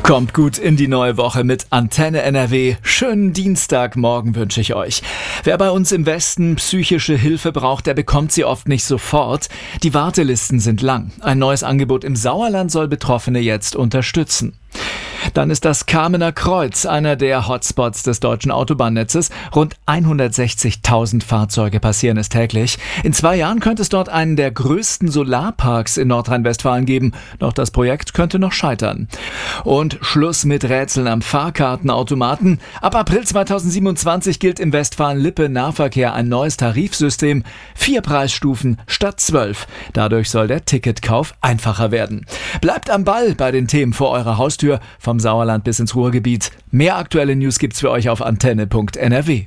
Kommt gut in die neue Woche mit Antenne NRW. Schönen Dienstagmorgen wünsche ich euch. Wer bei uns im Westen psychische Hilfe braucht, der bekommt sie oft nicht sofort. Die Wartelisten sind lang. Ein neues Angebot im Sauerland soll Betroffene jetzt unterstützen. Dann ist das Kamener Kreuz, einer der Hotspots des deutschen Autobahnnetzes. Rund 160.000 Fahrzeuge passieren es täglich. In 2 Jahren könnte es dort einen der größten Solarparks in Nordrhein-Westfalen geben. Doch das Projekt könnte noch scheitern. Und Schluss mit Rätseln am Fahrkartenautomaten. Ab April 2027 gilt im Westfalen-Lippe-Nahverkehr ein neues Tarifsystem. 4 Preisstufen statt 12. Dadurch soll der Ticketkauf einfacher werden. Bleibt am Ball bei den Themen vor eurer Haustür. Vom Sauerland bis ins Ruhrgebiet. Mehr aktuelle News gibt's für euch auf antenne.nrw.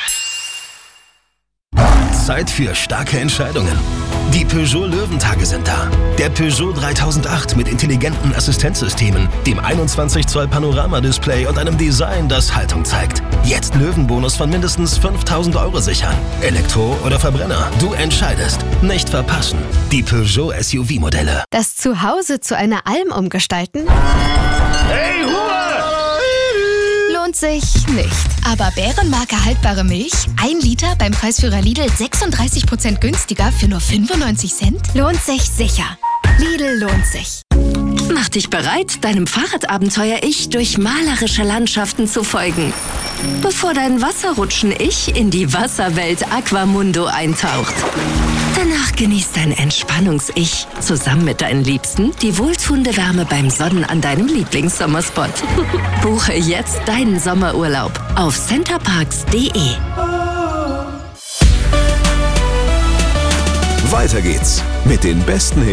Zeit für starke Entscheidungen. Die Peugeot Löwentage sind da. Der Peugeot 3008 mit intelligenten Assistenzsystemen, dem 21 Zoll Panoramadisplay und einem Design, das Haltung zeigt. Jetzt Löwenbonus von mindestens 5.000 € sichern. Elektro oder Verbrenner, du entscheidest. Nicht verpassen. Die Peugeot SUV-Modelle. Das Zuhause zu einer Alm umgestalten? Hey, Ruhe! Lohnt sich nicht. Aber Bärenmarke haltbare Milch? 1 Liter beim Preisführer Lidl 36% günstiger für nur 95 Cent? Lohnt sich sicher. Lidl lohnt sich. Mach dich bereit, deinem Fahrradabenteuer-Ich durch malerische Landschaften zu folgen. Bevor dein Wasserrutschen-Ich in die Wasserwelt Aquamundo eintaucht. Danach genießt dein Entspannungs-Ich zusammen mit deinen Liebsten die wohltuende Wärme beim Sonnen an deinem Lieblingssommerspot. Buche jetzt deinen Sommerurlaub auf centerparks.de. Weiter geht's mit den besten